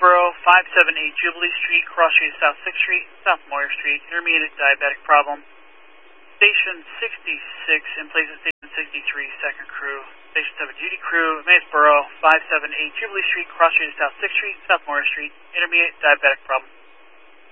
Maysboro, 578 Jubilee Street, cross street South 6th Street, South Moyer Street, intermediate diabetic problem. Station 66 in place of Station 63, second crew. Station 7 duty crew, Maysboro, 578 Jubilee Street, cross street South 6th Street, South Moyer Street, intermediate diabetic problem.